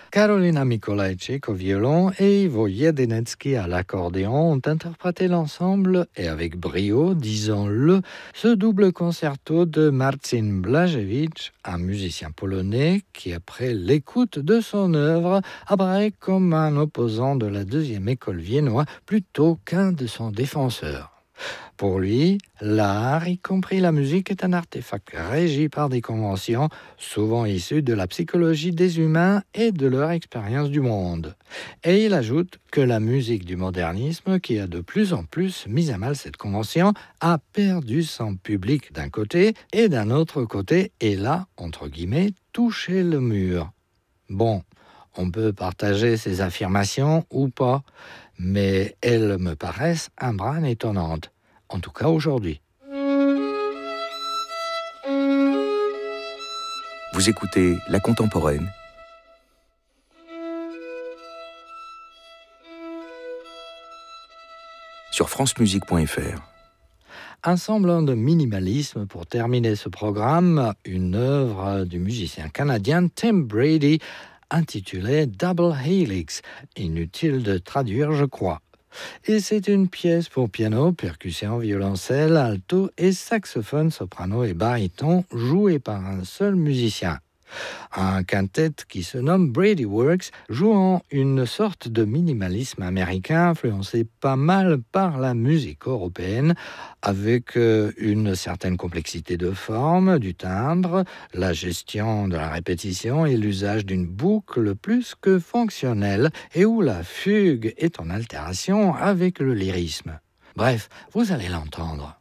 Karolina Mikolajczyk au violon et Ivo Jedenecki à l'accordéon ont interprété l'ensemble, et avec brio, disons-le, ce double concerto de Marcin Blażewicz, un musicien polonais qui, après l'écoute de son œuvre, apparaît comme un opposant de la deuxième école viennoise plutôt qu'un de son défenseur. Pour lui, l'art, y compris la musique, est un artefact régi par des conventions, souvent issues de la psychologie des humains et de leur expérience du monde. Et il ajoute que la musique du modernisme, qui a de plus en plus mis à mal cette convention, a perdu son public d'un côté et d'un autre côté, et là, entre guillemets, touché le mur. Bon, on peut partager ces affirmations ou pas, mais elles me paraissent un brin étonnantes. En tout cas aujourd'hui. Vous écoutez La Contemporaine sur francemusique.fr. Un semblant de minimalisme pour terminer ce programme, une œuvre du musicien canadien Tim Brady intitulée Double Helix. Inutile de traduire, je crois. Et c'est une pièce pour piano, percussion, violoncelle, alto et saxophone, soprano et baryton, jouée par un seul musicien. Un quintet qui se nomme Brady Works, jouant une sorte de minimalisme américain influencé pas mal par la musique européenne, avec une certaine complexité de forme, du timbre, la gestion de la répétition et l'usage d'une boucle plus que fonctionnelle, et où la fugue est en altération avec le lyrisme. Bref, vous allez l'entendre.